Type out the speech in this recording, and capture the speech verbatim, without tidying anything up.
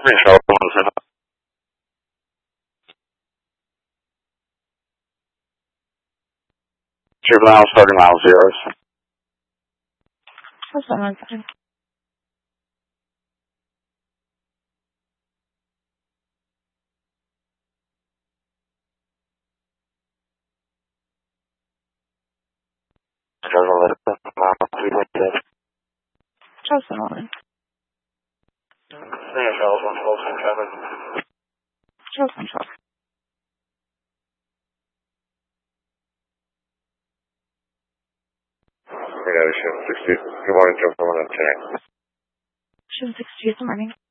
Michelle, one Juvenile starting mile zeros. What's that one second? Just a moment. Michelle's one twelve ten traffic. Just one twelve. We got a shift sixty. Good morning, Joe. Someone on ten. Shift sixty, good morning.